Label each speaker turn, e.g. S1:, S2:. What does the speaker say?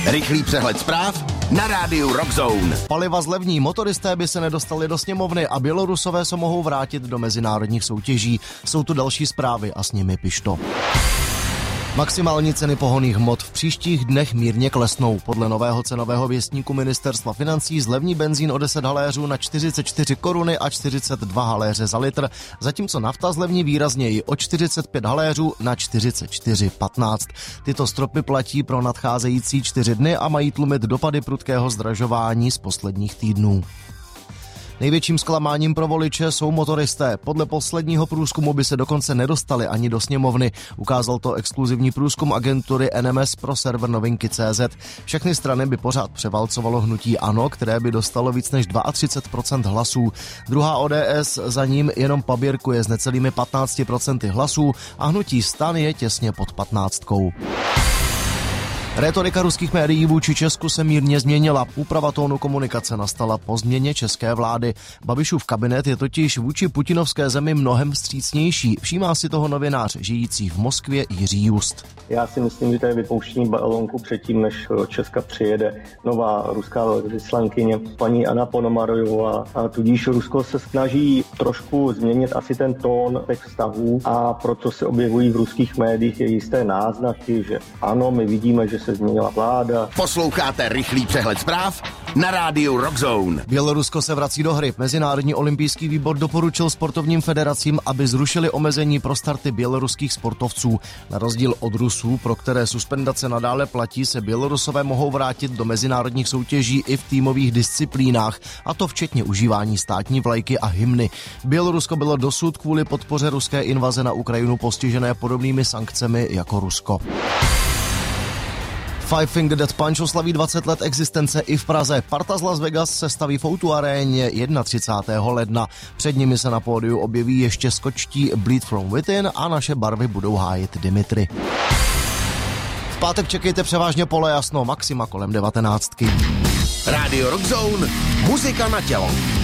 S1: Rychlý přehled zpráv na rádiu Rockzone.
S2: Paliva zlevní, motoristé by se nedostali do sněmovny a Bělorusové se mohou vrátit do mezinárodních soutěží. Jsou tu další zprávy a s nimi Pišto. Maximální ceny pohonných hmot v příštích dnech mírně klesnou. Podle nového cenového věstníku ministerstva financí zlevní benzín o 10 haléřů na 44 koruny a 42 haléře za litr, zatímco nafta zlevní výrazněji o 45 haléřů na 44,15. Tyto stropy platí pro nadcházející 4 dny a mají tlumit dopady prudkého zdražování z posledních týdnů. Největším zklamáním pro voliče jsou motoristé. Podle posledního průzkumu by se dokonce nedostali ani do sněmovny. Ukázal to exkluzivní průzkum agentury NMS pro server Novinky.cz. Všechny strany by pořád převálcovalo hnutí ANO, které by dostalo víc než 32% hlasů. Druhá ODS za ním jenom paběrkuje s necelými 15% hlasů a hnutí STAN je těsně pod 15%. Rétorika ruských médií vůči Česku se mírně změnila. Úprava tónu komunikace nastala po změně české vlády. Babišův kabinet je totiž vůči putinovské zemi mnohem vstřícnější. Všímá si toho novinář žijící v Moskvě Jiří Just.
S3: Já si myslím, že to je vypouštění balónku předtím, než do Česka přijede nová ruská velvyslankyně paní Anna Ponomarjová. A tudíž Rusko se snaží trošku změnit asi ten tón těch vztahů a proto se objevují v ruských médiích jisté náznaky, že ano, my vidíme, že se změnila vláda.
S1: Posloucháte rychlý přehled zpráv na rádiu Rockzone.
S2: Bělorusko se vrací do hry. Mezinárodní olympijský výbor doporučil sportovním federacím, aby zrušili omezení pro starty běloruských sportovců. Na rozdíl od Rusů, pro které suspendace nadále platí, se Bělorusové mohou vrátit do mezinárodních soutěží i v týmových disciplínách, a to včetně užívání státní vlajky a hymny. Bělorusko bylo dosud kvůli podpoře ruské invaze na Ukrajinu postižené podobnými sankcemi jako Rusko. Five Finger Death Punch oslaví 20 let existence i v Praze. Parta z Las Vegas se staví v O2 aréně 31. ledna. Před nimi se na pódiu objeví ještě skočtí Bleed From Within a naše barvy budou hájit Dimitri. V pátek čekejte převážně polojasno, maxima kolem 19.
S1: Rádio Rockzone, muzika na tělo.